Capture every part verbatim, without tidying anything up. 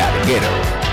Larguero,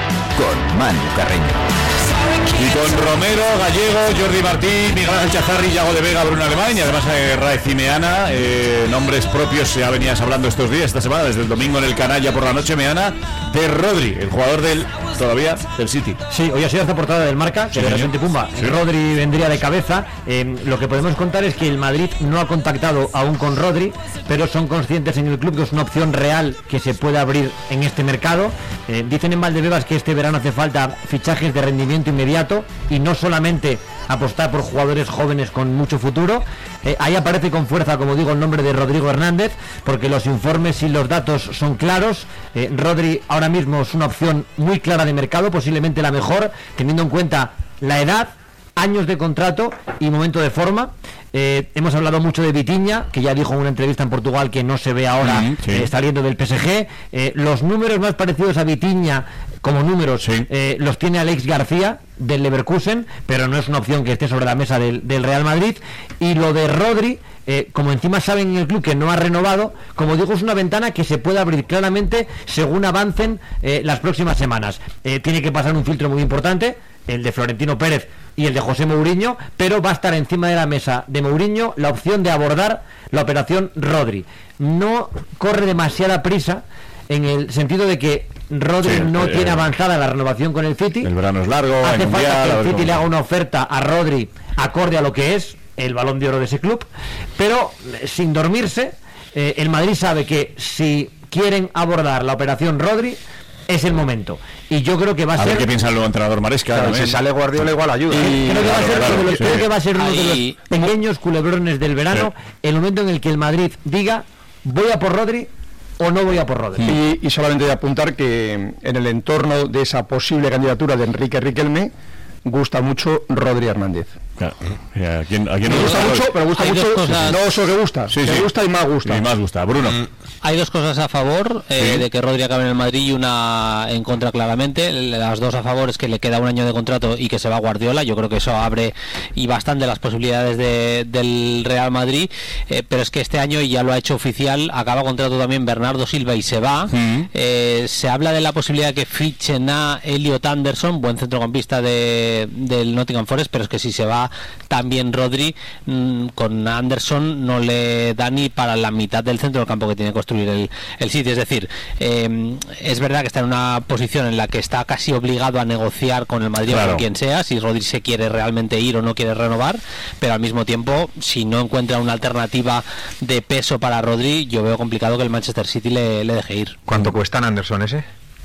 con Manu Carreño. Y con Romero, Gallego, Jordi Martín, Miguel Ángel Chazarri, Yago de Vega, Bruno Alemán y además eh, Raez Cimeana, eh, nombres propios, ya venías hablando estos días, esta semana, desde el domingo en el Canalla por la noche, Meana, de Rodri, el jugador del, todavía, del City. Sí, hoy ha sido esta portada del Marca, sí, de la gente Pumba. Sí. Rodri vendría de cabeza. Eh, lo que podemos contar es que el Madrid no ha contactado aún con Rodri, pero son conscientes en el club que es una opción real que se puede abrir en este mercado. Eh, dicen en Valdebebas que este verano hace falta fichajes de rendimiento inmediato y no solamente apostar por jugadores jóvenes con mucho futuro. Eh, ahí aparece con fuerza, como digo, el nombre de Rodrigo Hernández, porque los informes y los datos son claros. eh, Rodri ahora mismo es una opción muy clara de mercado, posiblemente la mejor, teniendo en cuenta la edad, años de contrato y momento de forma. Eh, hemos hablado mucho de Vitinha, que ya dijo en una entrevista en Portugal que no se ve ahora mm, sí. eh, saliendo del P S G. Eh, los números más parecidos a Vitinha como números sí. eh, los tiene Alex García del Leverkusen, pero no es una opción que esté sobre la mesa del, del Real Madrid. Y lo de Rodri, eh, como encima saben en el club que no ha renovado, como digo, es una ventana que se puede abrir claramente según avancen eh, las próximas semanas. Eh, tiene que pasar un filtro muy importante, el de Florentino Pérez y el de José Mourinho, pero va a estar encima de la mesa de Mourinho la opción de abordar la operación Rodri. No corre demasiada prisa, en el sentido de que Rodri sí, no eh, tiene avanzada la renovación con el City. El verano es largo. Hace falta mundial, que el City le haga una oferta a Rodri acorde a lo que es el Balón de Oro de ese club, pero sin dormirse. eh, el Madrid sabe que si quieren abordar la operación Rodri es el momento, y yo creo que va a, a ser. A ver qué piensa el nuevo entrenador Maresca. Claro, si sale Guardiola igual ayuda. Y... Creo, que claro, ser, claro, los, sí. creo que va a ser uno de los pequeños culebrones del verano, sí. el momento en el que el Madrid diga voy a por Rodri o no voy a por Rodri. Y, y solamente de apuntar que en el entorno de esa posible candidatura de Enrique Riquelme gusta mucho Rodri Hernández. Claro. ¿A quién, a quién me gusta, gusta mucho? Pero gusta Hay mucho, cosas... no solo que gusta, sí, que sí. gusta y más gusta. Y más gusta. Bruno. Mm, hay dos cosas a favor eh, sí. de que Rodri acabe en el Madrid y una en contra claramente. Las dos a favor es que le queda un año de contrato y que se va a Guardiola. Yo creo que eso abre y bastante las posibilidades de, del Real Madrid. Eh, pero es que este año, y ya lo ha hecho oficial, acaba contrato también Bernardo Silva y se va. Mm. Eh, se habla de la posibilidad de que fichen a Elliot Anderson, buen centrocampista de, del Nottingham Forest, pero es que si se va también Rodri, mmm, con Anderson no le da ni para la mitad del centro del campo que tiene que construir el, el City. Es decir, eh, es verdad que está en una posición en la que está casi obligado a negociar con el Madrid claro. o con quien sea, si Rodri se quiere realmente ir o no quiere renovar, pero al mismo tiempo, si no encuentra una alternativa de peso para Rodri, yo veo complicado que el Manchester City le, le deje ir. ¿Cuánto cuesta en Anderson ese?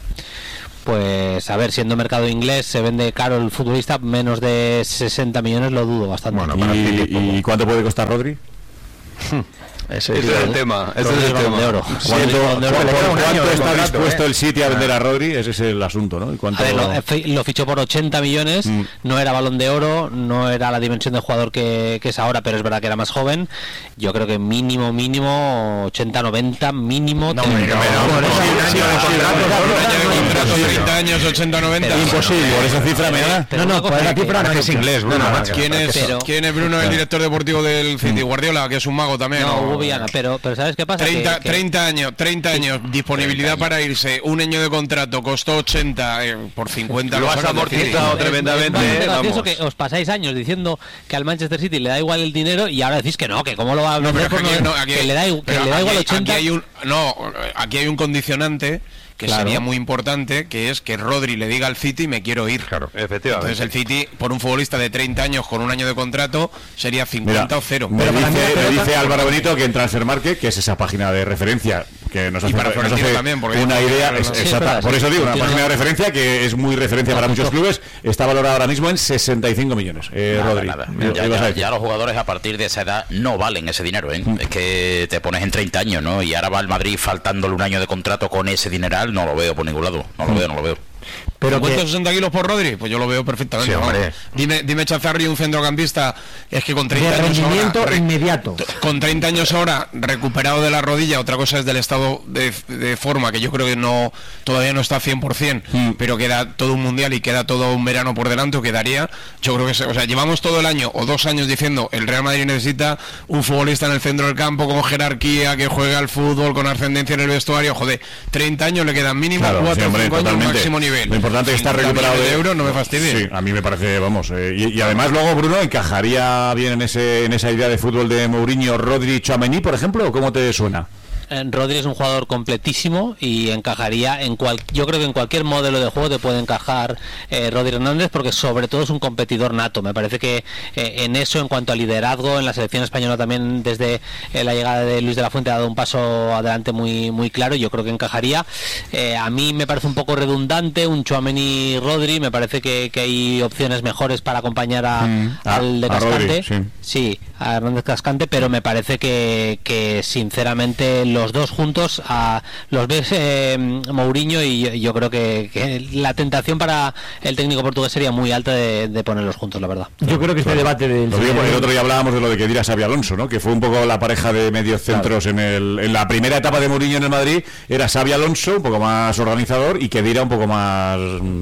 Pues a ver, siendo mercado inglés se vende caro el futbolista, menos de sesenta millones lo dudo bastante. Bueno, para ¿Y, ¿Y cuánto puede costar Rodri? Ese, ese es el tema, ese es el tema. De oro. ¿Cuánto, ¿Cuánto, ¿cuánto está dispuesto eh? el City a vender a Rodri? Ese es el asunto, ¿no? ¿Cuánto... A ver, lo, lo fichó por ochenta millones, mm. no era Balón de Oro, no era la dimensión de jugador que, que es ahora, pero es verdad que era más joven. Yo creo que mínimo, mínimo, ochenta, noventa, mínimo. No, treinta años, ochenta, noventa. Imposible, por esa cifra me da. No, no, por esa cifra no es inglés, Bruno. ¿Quién es Bruno, el director deportivo del City? Guardiola, que es un mago también. No, Viana, pero, pero ¿sabes qué pasa? treinta, que, que... treinta años, treinta años, disponibilidad treinta para irse, un año de contrato, costó ochenta eh, por cincuenta. Lo has amortizado tremendamente. Es gracioso que os pasáis años diciendo que al Manchester City le da igual el dinero y ahora decís que no, que cómo lo va a vender, no, pero aquí, no, aquí, que le da, que le da igual aquí, ochenta. Aquí hay un, no, aquí hay un condicionante que claro. sería muy importante, que es que Rodri le diga al City me quiero ir. Claro, efectivamente. Entonces el City, por un futbolista de treinta años con un año de contrato, sería cincuenta Mira, o cero. Me dice, me dice Álvaro Benito que en Transfermarkt, que es esa página de referencia que nos hace, para nos hace también, una idea, es, sí, exacta, por eso digo, una página de referencia que es muy referencia para muchos clubes, está valorada ahora mismo en sesenta y cinco millones. Eh, nada, Rodri, nada. Ya, ya, ya los jugadores a partir de esa edad no valen ese dinero, ¿eh? Mm. Es que te pones en treinta años, ¿no? Y ahora va el Madrid faltándole un año de contrato con ese dineral, no lo veo por ningún lado, no lo mm. veo, no lo veo. Pero cincuenta que... sesenta kilos por Rodri, pues yo lo veo perfectamente. Sí, hombre. Dime, dime Chazarri, un centrocampista, es que con treinta de años rendimiento ahora, inmediato. Con treinta años ahora, recuperado de la rodilla, otra cosa es del estado de, de forma, que yo creo que no todavía no está cien por ciento, mm. pero queda todo un mundial y queda todo un verano por delante, o quedaría, yo creo que, se, o sea, llevamos todo el año o dos años diciendo, el Real Madrid necesita un futbolista en el centro del campo, con jerarquía, que juegue al fútbol, con ascendencia en el vestuario, joder, treinta años le quedan mínimo, claro, cuatro o sí, cinco años máximo nivel. Lo importante es que está recuperado de euros, no me fastidie. Sí, a mí me parece, vamos, eh, y, y además luego Bruno encajaría bien en ese en esa idea de fútbol de Mourinho, Rodri, Tchouaméni, por ejemplo, ¿o cómo te suena? Rodri es un jugador completísimo y encajaría en cual, yo creo que en cualquier modelo de juego te puede encajar eh, Rodri Hernández, porque sobre todo es un competidor nato. Me parece que eh, en eso, en cuanto a liderazgo, en la selección española también desde eh, la llegada de Luis de la Fuente ha dado un paso adelante muy muy claro. Yo creo que encajaría. Eh, a mí me parece un poco redundante un Tchouaméni Rodri. Me parece que, que hay opciones mejores para acompañar a, mm, al de a Cascante. Rodri, sí. sí, a Hernández Cascante, pero me parece que, que sinceramente los dos juntos a los ves eh, Mourinho, y yo, yo creo que, que la tentación para el técnico portugués sería muy alta de, de ponerlos juntos, la verdad. Yo creo que este claro. debate del... Lo digo porque el otro día hablábamos de lo de que diera Xabi Alonso, ¿no? Que fue un poco la pareja de medios centros claro. en, el, en la primera etapa de Mourinho en el Madrid, era Xabi Alonso, un poco más organizador, y que diera un poco más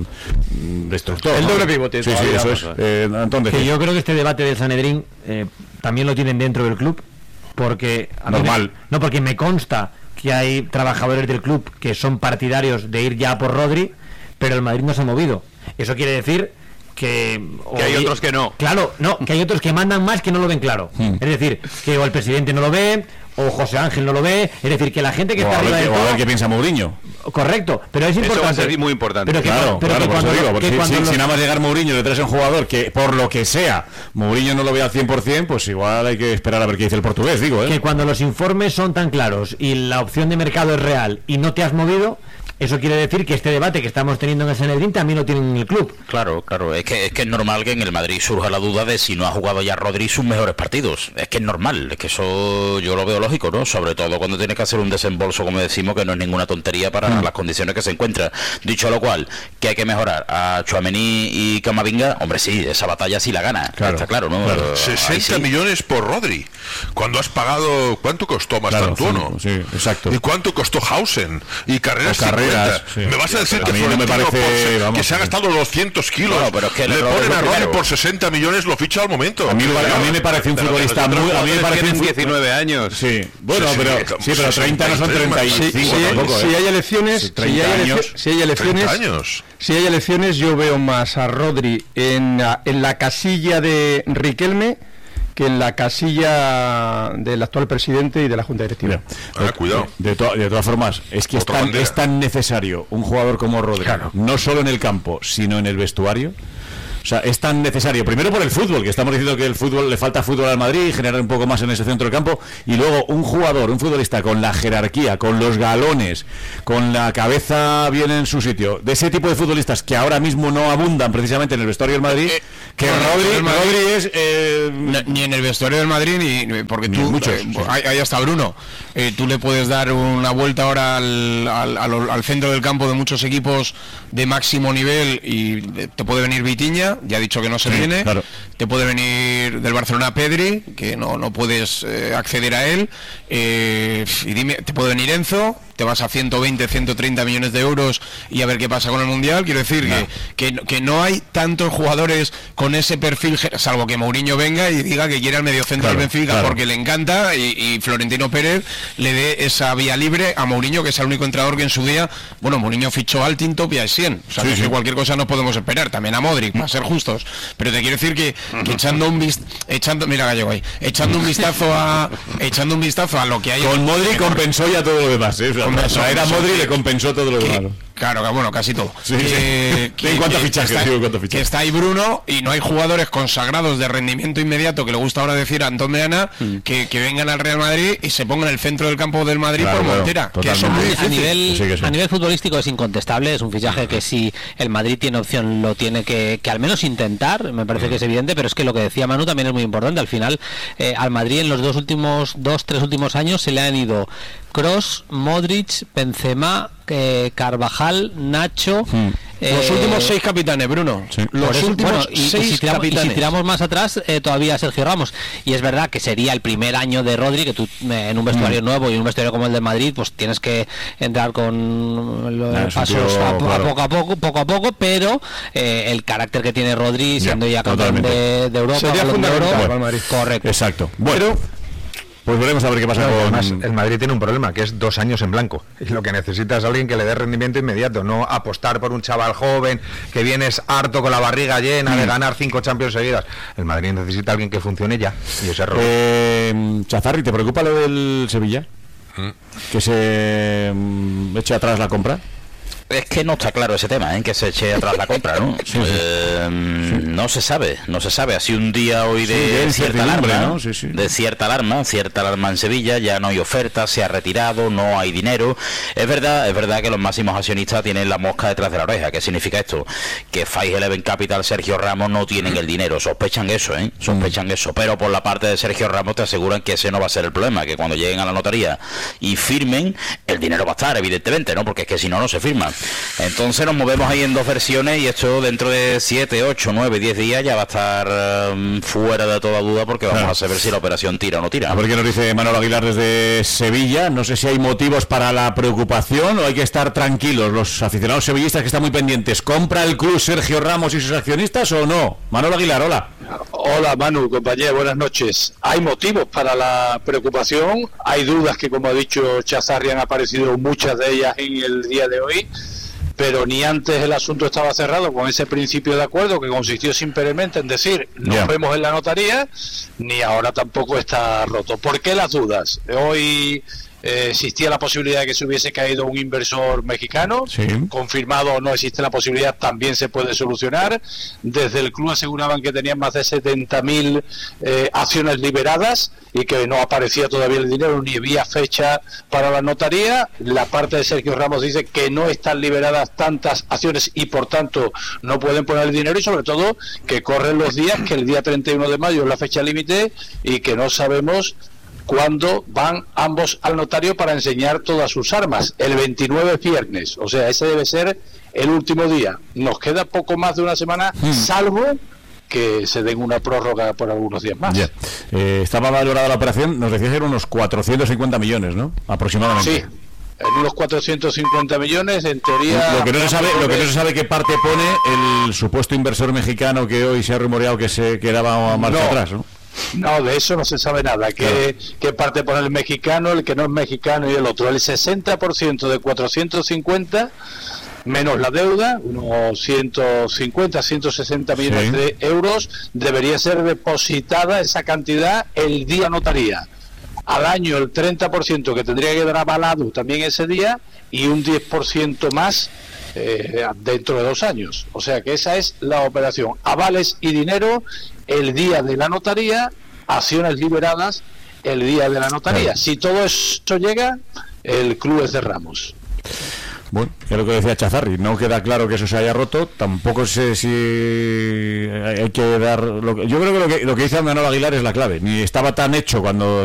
mm, destructor. El ¿no? doble pivote. Sí, sí, eso es. Eh, entonces, que yo creo que este debate del Sanedrín eh, también lo tienen dentro del club, porque a normal me, no porque me consta que hay trabajadores del club que son partidarios de ir ya por Rodri, pero el Madrid no se ha movido. Eso quiere decir que, que hay otros que no. Claro, no, que hay otros que mandan más que no lo ven claro. Hmm. Es decir, que o el presidente no lo ve, o José Ángel no lo ve, es decir, que la gente que o está arriba de todo... O a ver qué piensa Mourinho. Correcto, pero es importante. Eso va a ser muy importante. Pero que, claro, pero claro, que por cuando, eso digo, porque que si, cuando si, los... si nada más llegar Mourinho le traes a un jugador que, por lo que sea, Mourinho no lo ve al cien por ciento, pues igual hay que esperar a ver qué dice el portugués, digo, ¿eh? Que cuando los informes son tan claros y la opción de mercado es real y no te has movido... Eso quiere decir que este debate que estamos teniendo en el Sanedrín también lo tienen en el club. Claro, claro, es que es que es normal que en el Madrid surja la duda de si no ha jugado ya Rodri sus mejores partidos. Es que es normal, es que eso yo lo veo lógico, ¿no? Sobre todo cuando tienes que hacer un desembolso, como decimos, que no es ninguna tontería para mm. las condiciones que se encuentran. Dicho lo cual, que hay que mejorar a Tchouaméni y Camavinga, hombre, sí, esa batalla sí la gana, claro, está claro, ¿no? Claro. sesenta sí. millones por Rodri, cuando has pagado, ¿cuánto costó Mastantuono? Claro, sí, sí, exacto. ¿Y cuánto costó Hausen? Y carreras carreras, sí. Me vas a decir a que, no me parece, por, vamos, que se ha gastado doscientos kilos, no, pero es que le le ponen a Rodri primero. por sesenta millones, lo ficha al momento. A mí, a mí me parece un pero futbolista muy... A mí me parece un diecinueve años. Sí, bueno, sí, sí, pero, sí, sí, pero treinta no son treinta y cinco si, si, tampoco, si ¿eh? hay elecciones, Sí, si, hay años, si hay elecciones, años. si hay elecciones, yo veo más a Rodri en la, en la casilla de Riquelme que en la casilla del actual presidente y de la Junta Directiva. Ah, cuidado. De, to de todas formas, es que es tan, es tan necesario un jugador como Rodri, claro. no solo en el campo, sino en el vestuario. O sea, es tan necesario, primero por el fútbol, que estamos diciendo que el fútbol, le falta fútbol al Madrid, generar un poco más en ese centro del campo, y luego un jugador, un futbolista con la jerarquía, con los galones, con la cabeza bien en su sitio, de ese tipo de futbolistas que ahora mismo no abundan precisamente en el vestuario del Madrid, eh, que no, Rodri, Madrid, Rodri es... Eh, no, ni en el vestuario del Madrid, ni porque ni tú, muchos, eh, sí. ahí, ahí está Bruno, eh, tú le puedes dar una vuelta ahora al, al, al, al centro del campo de muchos equipos de máximo nivel y te puede venir Vitinha, ya ha dicho que no se viene, claro. Te puede venir del Barcelona Pedri, que no, no puedes eh, acceder a él, eh, y dime, te puede venir Enzo, te vas a ciento veinte, ciento treinta millones de euros y a ver qué pasa con el Mundial. Quiero decir no. que, que, que no hay tantos jugadores con ese perfil, salvo que Mourinho venga y diga que quiere al mediocentro claro, del Benfica claro. porque le encanta y, y Florentino Pérez le dé esa vía libre a Mourinho, que es el único entrenador que en su día, bueno, Mourinho fichó al Tintop y a Essien, o sea sí, que sí. cualquier cosa nos podemos esperar, también a Modric, para ser justos, pero te quiero decir que, que echando un vistazo, echando, mira Gallego ahí, echando un vistazo a echando un vistazo a lo que hay con Modric compensó ya todo lo demás, ¿eh? O sea, traer a Modric le compensó todo lo demás. Claro, bueno, casi todo. Sí, que, sí. Que, en cuanto a fichajes, está, digo, cuánto fichajes. Que está ahí Bruno y no hay jugadores consagrados de rendimiento inmediato, que le gusta ahora decir a Antón Meana, mm. que, que vengan al Real Madrid y se pongan en el centro del campo del Madrid claro, por Montera. Claro, que eso muy a, nivel, sí, sí. a nivel futbolístico es incontestable, es un fichaje que si el Madrid tiene opción lo tiene que, que al menos intentar, me parece mm. que es evidente, pero es que lo que decía Manu también es muy importante. Al final, eh, al Madrid en los dos últimos, dos, tres últimos años se le han ido Kroos, Modric, Benzema, eh, Carvajal, Nacho, mm. Los eh, últimos seis capitanes, Bruno. Sí. Los eso, últimos bueno, y, seis y si tiramos, capitanes. y si tiramos más atrás, eh, todavía Sergio Ramos. Y es verdad que sería el primer año de Rodri, que tú eh, en un vestuario mm. nuevo y en un vestuario como el de Madrid, pues tienes que entrar con los ah, pasos tío, a, claro. a poco a poco, poco a poco, pero eh, el carácter que tiene Rodri, siendo ya, ya campeón de, de Europa, sería fundamental para el Madrid. Correcto. Exacto. Bueno. Pero, pues veremos a ver qué pasa no, con... Además, el Madrid tiene un problema, que es dos años en blanco. Y lo que necesita es alguien que le dé rendimiento inmediato, no apostar por un chaval joven, que vienes harto con la barriga llena mm. de ganar cinco Champions seguidas. El Madrid necesita alguien que funcione ya, y ese error. Eh, Chazarri, ¿te preocupa lo del Sevilla? ¿Mm? Que se mm, eche atrás la compra. Es que no está claro ese tema, ¿eh? Que se eche atrás la compra, ¿no? Sí, sí. Eh, sí. No se sabe, no se sabe. Ha sido un día hoy de sí, cierta alarma, ¿no? Sí, sí. De cierta alarma, cierta alarma en Sevilla. Ya no hay oferta, se ha retirado, no hay dinero. Es verdad, es verdad que los máximos accionistas tienen la mosca detrás de la oreja. ¿Qué significa esto? Que Five Eleven Capital, Sergio Ramos no tienen el dinero. Sospechan eso, ¿eh? Sospechan mm. eso. Pero por la parte de Sergio Ramos te aseguran que ese no va a ser el problema. Que cuando lleguen a la notaría y firmen, el dinero va a estar, evidentemente, ¿no? Porque es que si no, no se firma. Entonces nos movemos ahí en dos versiones y esto dentro de siete, ocho, nueve, diez días ya va a estar um, fuera de toda duda, porque vamos claro. a saber si la operación tira o no tira. A ver qué nos dice Manolo Aguilar desde Sevilla. No sé si hay motivos para la preocupación o hay que estar tranquilos los aficionados sevillistas que están muy pendientes. ¿Compra el club Sergio Ramos y sus accionistas o no? Manolo Aguilar, hola. Hola Manu, compañero, buenas noches. Hay motivos para la preocupación, hay dudas que, como ha dicho Chazarri, han aparecido muchas de ellas en el día de hoy, pero ni antes el asunto estaba cerrado con ese principio de acuerdo que consistió simplemente en decir nos yeah. vemos en la notaría, ni ahora tampoco está roto. ¿Por qué las dudas? Hoy eh, existía la posibilidad de que se hubiese caído un inversor mexicano, sí. confirmado o no existe la posibilidad, también se puede solucionar. Desde el club aseguraban que tenían más de setenta mil eh, acciones liberadas y que no aparecía todavía el dinero ni había fecha para la notaría. La parte de Sergio Ramos dice que no están liberadas tantas acciones y por tanto no pueden poner el dinero, y sobre todo que corren los días, que el día treinta y uno de mayo es la fecha límite y que no sabemos cuándo van ambos al notario para enseñar todas sus armas. El veintinueve es viernes, o sea, ese debe ser el último día. Nos queda poco más de una semana, hmm. salvo que se den una prórroga por algunos días más. Yeah. Eh, estaba valorada la operación, nos decía que eran unos cuatrocientos cincuenta millones, ¿no? Aproximadamente. Sí, en unos cuatrocientos cincuenta millones, en teoría... Lo que no se sabe, lo que no se sabe qué parte pone el supuesto inversor mexicano que hoy se ha rumoreado que se quedaba a marcha no. atrás, ¿no? No, de eso no se sabe nada. ¿Qué, claro. ¿Qué parte pone el mexicano, el que no es mexicano y el otro? El sesenta por ciento de cuatrocientos cincuenta menos la deuda, unos ciento cincuenta, ciento sesenta millones sí. de euros, debería ser depositada esa cantidad el día notaría. Al año el treinta por ciento que tendría que dar avalado también ese día y un diez por ciento más eh, dentro de dos años. O sea que esa es la operación. Avales y dinero el día de la notaría, acciones liberadas el día de la notaría. Claro. Si todo esto llega, el club es de Ramos. Bueno, es lo que decía Chazarri, no queda claro que eso se haya roto, tampoco sé si hay que dar... Lo que, yo creo que lo, que lo que dice Manolo Aguilar es la clave, ni estaba tan hecho cuando